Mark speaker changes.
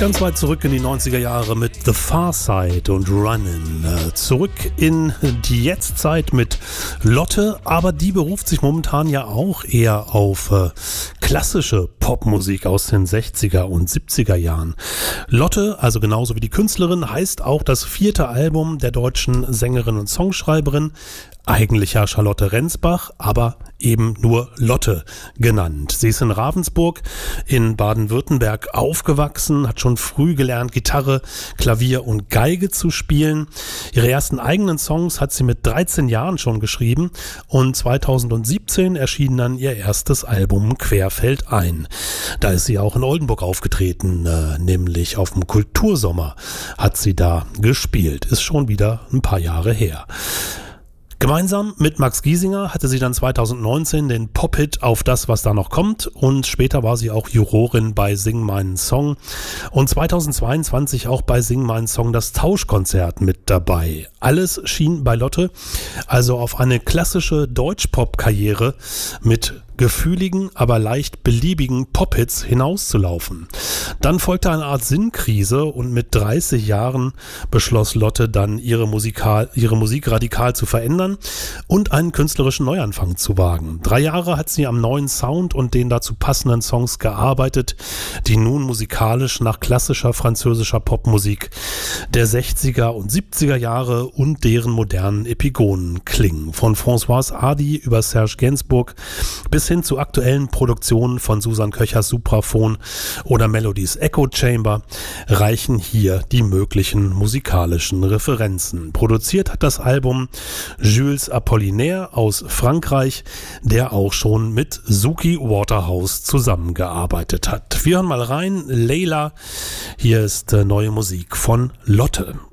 Speaker 1: Ganz weit zurück in die 90er Jahre mit The Far Side und Runnin'. Zurück in die Jetztzeit mit Lotte, aber die beruft sich momentan ja auch eher auf klassische Popmusik aus den 60er und 70er Jahren. Lotte, also genauso wie die Künstlerin, heißt auch das 4. Album der deutschen Sängerin und Songschreiberin. Eigentlich ja Charlotte Rensbach, aber eben nur Lotte genannt. Sie ist in Ravensburg in Baden-Württemberg aufgewachsen, hat schon früh gelernt, Gitarre, Klavier und Geige zu spielen. Ihre ersten eigenen Songs hat sie mit 13 Jahren schon geschrieben und 2017 erschien dann ihr erstes Album Querfeldein. Da ist sie auch in Oldenburg aufgetreten, nämlich auf dem Kultursommer hat sie da gespielt. Ist schon wieder ein paar Jahre her. Gemeinsam mit Max Giesinger hatte sie dann 2019 den Pop-Hit Auf das, was da noch kommt und später war sie auch Jurorin bei Sing meinen Song und 2022 auch bei Sing meinen Song das Tauschkonzert mit dabei. Alles schien bei Lotte also auf eine klassische Deutsch-Pop-Karriere mit gefühligen, aber leicht beliebigen Pop-Hits hinauszulaufen. Dann folgte eine Art Sinnkrise und mit 30 Jahren beschloss Lotte dann ihre Musik radikal zu verändern und einen künstlerischen Neuanfang zu wagen. 3 Jahre hat sie am neuen Sound und den dazu passenden Songs gearbeitet, die nun musikalisch nach klassischer französischer Popmusik der 60er und 70er Jahre und deren modernen Epigonen klingen. Von Françoise Hardy über Serge Gainsbourg bis hin zu aktuellen Produktionen von Susan Köchers Supraphon oder Melodies Echo Chamber reichen hier die möglichen musikalischen Referenzen. Produziert hat das Album Jules Apollinaire aus Frankreich, der auch schon mit Suki Waterhouse zusammengearbeitet hat. Wir hören mal rein. Leila, hier ist neue Musik von Lotte.